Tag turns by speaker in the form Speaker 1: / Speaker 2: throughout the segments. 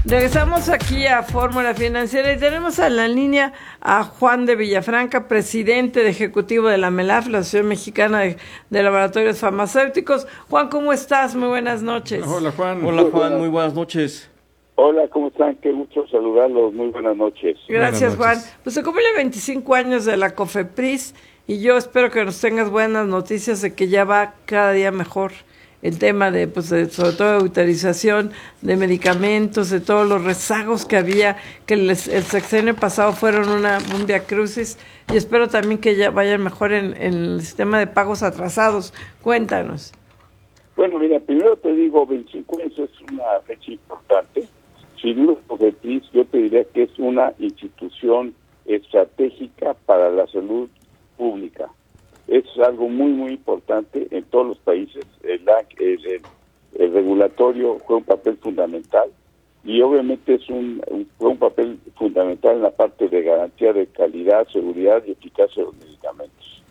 Speaker 1: Regresamos aquí a Fórmula Financiera y tenemos a la línea a Juan de Villafranca, presidente ejecutivo de la MELAF, la Asociación Mexicana de Laboratorios Farmacéuticos. Juan, ¿cómo estás? Muy buenas noches.
Speaker 2: Hola, Juan.
Speaker 3: Hola, Juan, muy buenas noches.
Speaker 4: Hola, ¿cómo están? Qué gusto saludarlos. Muy buenas noches.
Speaker 1: Gracias,
Speaker 2: Buenas noches.
Speaker 1: Juan. Pues se cumple 25 años de la COFEPRIS y yo espero que nos tengas buenas noticias de que ya va cada día mejor el tema de, sobre todo, de autorización de medicamentos, de todos los rezagos que había, que el sexenio pasado fueron un viacrucis, y espero también que ya vayan mejor en el sistema de pagos atrasados. Cuéntanos.
Speaker 4: Bueno, mira, primero te digo, 25 años es una fecha importante. Sin duda, COFEPRIS, yo te diría que es una institución estratégica para la salud pública. Es algo muy, muy importante en todos los países. El regulatorio juega un papel fundamental y obviamente juega un papel fundamental en la parte de garantía de calidad, seguridad y eficacia de los medicamentos.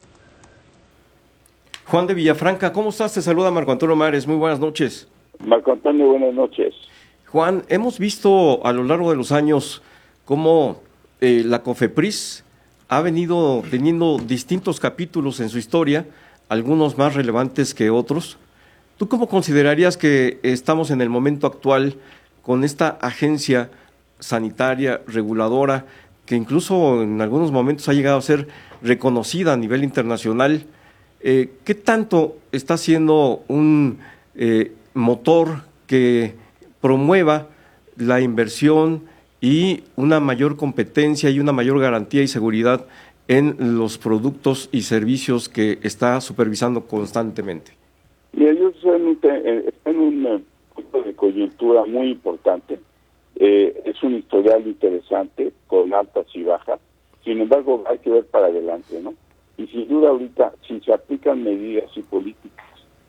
Speaker 3: Juan de Villafranca, ¿cómo estás? Te saluda Marco Antonio Mares, muy buenas noches.
Speaker 4: Marco Antonio, buenas noches.
Speaker 3: Juan, hemos visto a lo largo de los años cómo la COFEPRIS ha venido teniendo distintos capítulos en su historia, algunos más relevantes que otros. ¿Tú cómo considerarías que estamos en el momento actual con esta agencia sanitaria, reguladora, que incluso en algunos momentos ha llegado a ser reconocida a nivel internacional? ¿Qué tanto está siendo un motor que promueva la inversión y una mayor competencia y una mayor garantía y seguridad en los productos y servicios que está supervisando constantemente?
Speaker 4: Mira, yo estoy en un punto de coyuntura muy importante. Es un historial interesante, con altas y bajas. Sin embargo, hay que ver para adelante, ¿no? Y sin duda ahorita, si se aplican medidas y políticas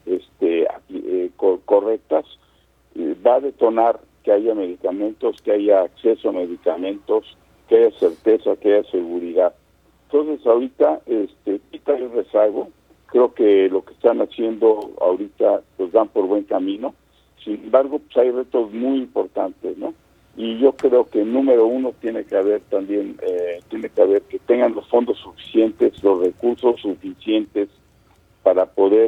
Speaker 4: correctas, va a detonar que haya medicamentos, que haya acceso a medicamentos, que haya certeza, que haya seguridad. Entonces ahorita quita el rezago. Creo que lo que están haciendo ahorita pues van por buen camino. Sin embargo, pues hay retos muy importantes, ¿no? Y yo creo que número uno tiene que haber también, que tengan los fondos suficientes, los recursos suficientes para poder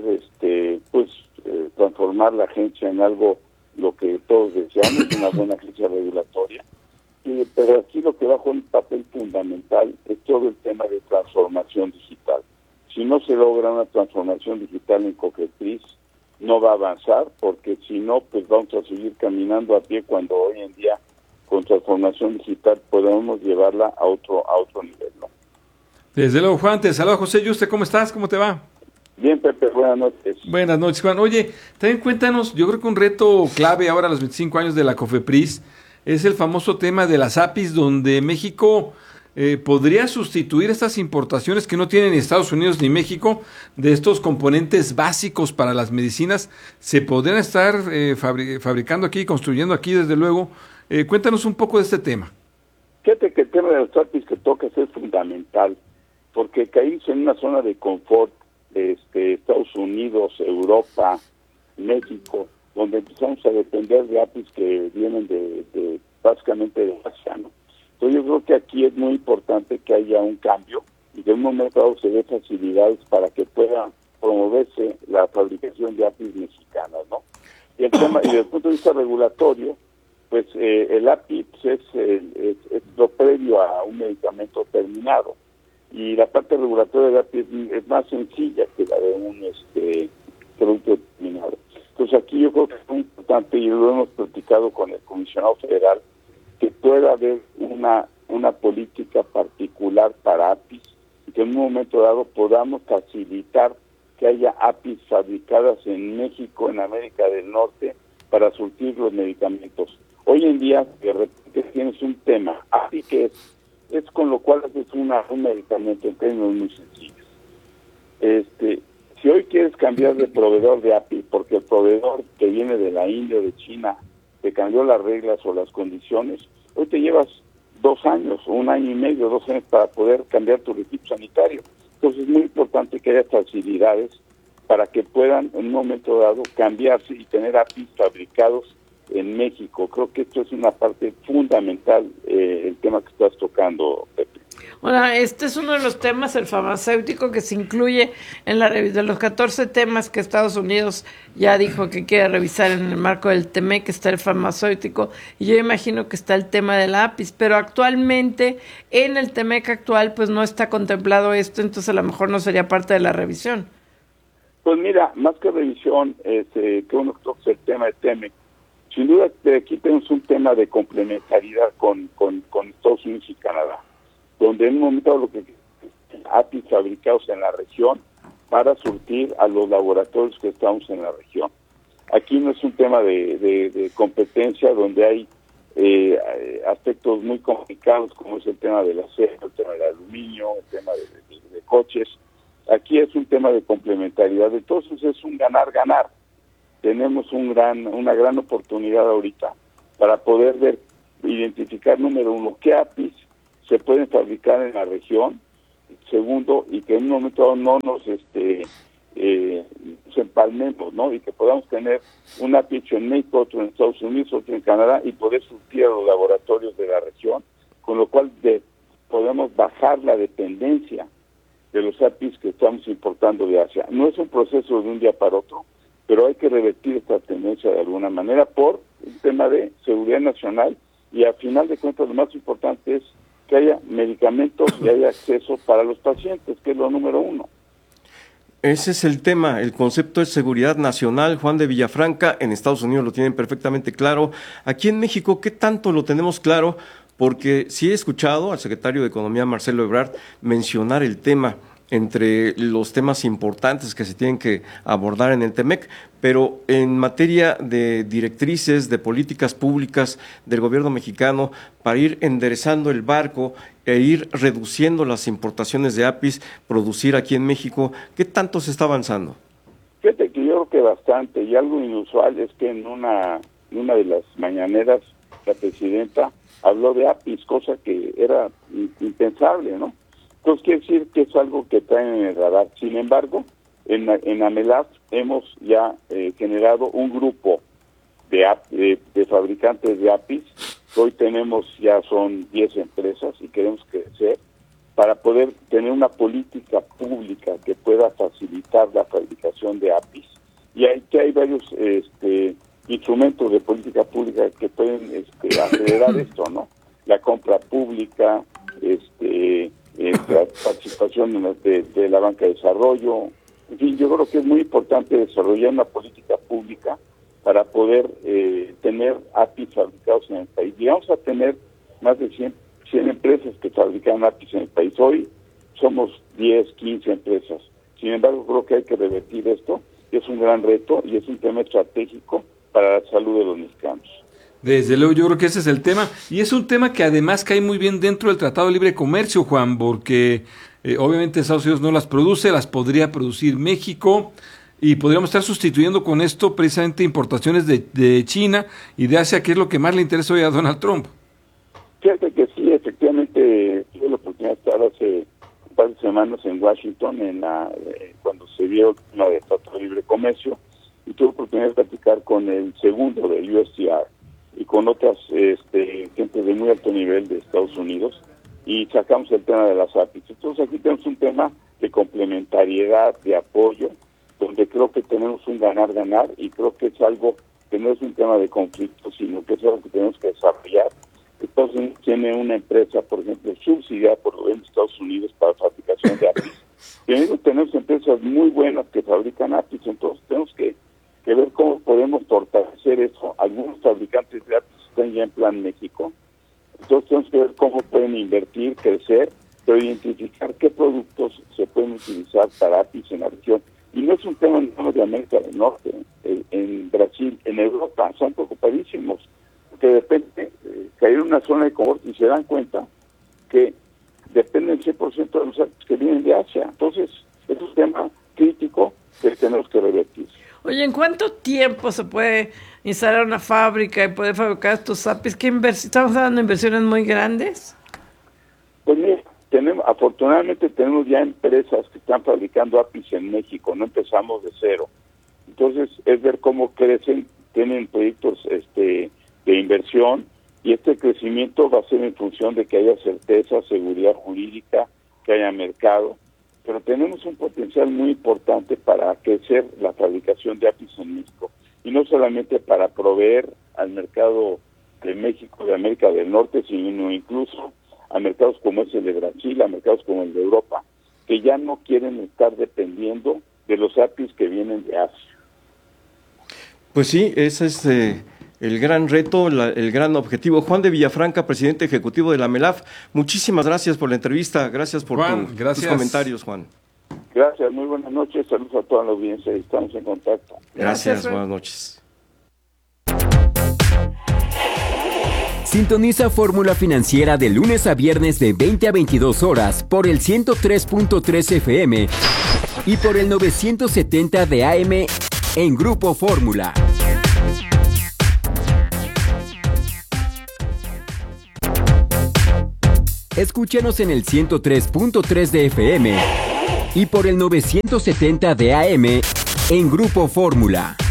Speaker 4: transformar la agencia en algo lo que todos deseamos, una buena agencia regulatoria. Pero aquí lo que va a jugar un papel fundamental es todo el tema de transformación digital. Si no se logra una transformación digital en COFEPRIS, no va a avanzar, porque si no, pues vamos a seguir caminando a pie cuando hoy en día con transformación digital podemos llevarla a otro nivel, ¿no?
Speaker 2: Desde luego, Juan, te saluda José Yuste, ¿cómo estás? ¿Cómo te va?
Speaker 4: Bien, Pepe, buenas noches.
Speaker 2: Buenas noches, Juan. Oye, también cuéntanos, yo creo que un reto clave ahora a los 25 años de la COFEPRIS es el famoso tema de las APIs, donde México podría sustituir estas importaciones que no tienen ni Estados Unidos ni México, de estos componentes básicos para las medicinas. Se podrían estar fabricando aquí, construyendo aquí, desde luego. Cuéntanos un poco de este tema.
Speaker 4: Fíjate que el tema de las APIs que tocas es fundamental, porque caímos en una zona de confort, Estados Unidos, Europa, México, donde empezamos a depender de APIs que vienen de básicamente de Asia, ¿no? Entonces yo creo que aquí es muy importante que haya un cambio y de un momento dado se dé facilidades para que pueda promoverse la fabricación de APIs mexicanas, ¿no? Y el tema, y desde el punto de vista regulatorio, pues el API pues, es lo previo a un medicamento terminado. Y la parte regulatoria del API es más sencilla que la de un producto terminado. Entonces aquí yo creo que es muy importante, y lo hemos platicado con el comisionado federal, que pueda haber una política particular para APIs, y que en un momento dado podamos facilitar que haya APIs fabricadas en México, en América del Norte, para surtir los medicamentos. Hoy en día, de repente tienes un tema, API que es con lo cual haces un medicamento en términos muy sencillos. Si hoy quieres cambiar de proveedor de API, porque el proveedor que viene de la India o de China te cambió las reglas o las condiciones, hoy te llevas 2 años, 1 año y medio, 2 años para poder cambiar tu registro sanitario. Entonces es muy importante que haya facilidades para que puedan en un momento dado cambiarse y tener APIs fabricados en México. Creo que esto es una parte fundamental, el tema que estás tocando, Pepe.
Speaker 1: Bueno, este es uno de los temas, el farmacéutico, que se incluye en la revisión de los 14 temas que Estados Unidos ya dijo que quiere revisar en el marco del TEMEC, está el farmacéutico, y yo imagino que está el tema del APIS, pero actualmente en el TEMEC actual pues no está contemplado esto, entonces a lo mejor no sería parte de la revisión.
Speaker 4: Pues mira, más que revisión, que uno toque el tema de TEMEC, sin duda aquí tenemos un tema de complementariedad con Estados Unidos y Canadá, donde en un momento lo que APIs fabricados en la región para surtir a los laboratorios que estamos en la región. Aquí no es un tema de competencia donde hay aspectos muy complicados como es el tema del acero, el tema del aluminio, el tema de coches. Aquí es un tema de complementariedad, entonces es un ganar-ganar. Tenemos una gran oportunidad ahorita para poder identificar, número uno, qué APIs se pueden fabricar en la región, segundo, y que en un momento dado no nos empalmemos, ¿no? Y que podamos tener un API hecho en México, otro en Estados Unidos, otro en Canadá, y poder surtir a los laboratorios de la región, con lo cual podemos bajar la dependencia de los APIs que estamos importando de Asia. No es un proceso de un día para otro, pero hay que revertir esta tendencia de alguna manera por el tema de seguridad nacional, y al final de cuentas lo más importante es que haya medicamentos y haya acceso para los pacientes, que es lo número uno.
Speaker 3: Ese es el tema, el concepto de seguridad nacional. Juan de Villafranca, en Estados Unidos lo tienen perfectamente claro. Aquí en México, ¿qué tanto lo tenemos claro? Porque sí he escuchado al secretario de Economía, Marcelo Ebrard, mencionar el tema entre los temas importantes que se tienen que abordar en el TEMEC, pero en materia de directrices, de políticas públicas del gobierno mexicano para ir enderezando el barco e ir reduciendo las importaciones de APIs, producir aquí en México, ¿qué tanto se está avanzando?
Speaker 4: Fíjate que yo creo que bastante, y algo inusual es que en una de las mañaneras la presidenta habló de APIs, cosa que era impensable, ¿no? Entonces quiere decir que es algo que traen en el radar. Sin embargo, en AMELAF hemos ya generado un grupo de fabricantes de APIs. Hoy ya son 10 empresas y queremos crecer para poder tener una política pública que pueda facilitar la fabricación de APIs. Y hay varios instrumentos de política pública que pueden acelerar esto, ¿no? La compra pública, la participación de la banca de desarrollo. En fin, yo creo que es muy importante desarrollar una política pública para poder tener APIs fabricados en el país. Y vamos a tener más de 100 empresas que fabrican APIs en el país. Hoy somos 10, 15 empresas. Sin embargo, creo que hay que revertir esto. Es un gran reto y es un tema estratégico para la salud de los mexicanos.
Speaker 2: Desde luego, yo creo que ese es el tema, y es un tema que además cae muy bien dentro del Tratado de Libre Comercio, Juan, porque obviamente Estados Unidos no las produce, las podría producir México, y podríamos estar sustituyendo con esto precisamente importaciones de China y de Asia, que es lo que más le interesa hoy a Donald Trump.
Speaker 4: Fíjate que sí, efectivamente, tuve la oportunidad de estar hace un par de semanas en Washington, cuando se vio el tema del Tratado de Libre Comercio, y tuve la oportunidad de platicar con el segundo del USTR, y con otras gente de muy alto nivel de Estados Unidos, y sacamos el tema de las APIs. Entonces aquí tenemos un tema de complementariedad, de apoyo, donde creo que tenemos un ganar-ganar, y creo que es algo que no es un tema de conflicto, sino que es algo que tenemos que desarrollar. Estados Unidos tiene una empresa, por ejemplo, subsidiada por el gobierno de Estados Unidos para fabricación de APIs. Y tenemos empresas muy buenas que fabrican APIs, entonces tenemos que ver cómo podemos fortalecer eso. Algunos fabricantes de APIs están ya en Plan México, entonces tenemos que ver cómo pueden invertir, crecer, pero identificar qué productos se pueden utilizar para APIs en la región. Y no es un tema de América del Norte, en Brasil, en Europa, son preocupadísimos, porque depende, caer en una zona de confort y se dan cuenta que dependen 100% de los APIs que vienen de Asia. Entonces, es un tema crítico que tenemos que revertir.
Speaker 1: Oye, ¿en cuánto tiempo se puede instalar una fábrica y poder fabricar estos APIs? ¿Estamos dando inversiones muy grandes?
Speaker 4: Pues mira, afortunadamente tenemos ya empresas que están fabricando APIs en México, no empezamos de cero. Entonces es ver cómo crecen tienen proyectos de inversión, y este crecimiento va a ser en función de que haya certeza, seguridad jurídica, que haya mercado, pero tenemos un potencial muy importante para crecer la fabricación de APIs en México, y no solamente para proveer al mercado de México, de América del Norte, sino incluso a mercados como es el de Brasil, a mercados como el de Europa, que ya no quieren estar dependiendo de los APIs que vienen de Asia.
Speaker 3: Pues sí, ese es el gran reto, el gran objetivo. Juan de Villafranca, presidente ejecutivo de la MELAF, muchísimas gracias por la entrevista, gracias por tus comentarios, Juan.
Speaker 4: Gracias, muy buenas noches, saludos a toda la audiencia, estamos en contacto.
Speaker 3: Gracias, buenas noches.
Speaker 5: Sintoniza Fórmula Financiera de lunes a viernes de 20 a 22 horas por el 103.3 FM y por el 970 de AM en Grupo Fórmula. Escúchanos en el 103.3 de FM y por el 970 de AM en Grupo Fórmula.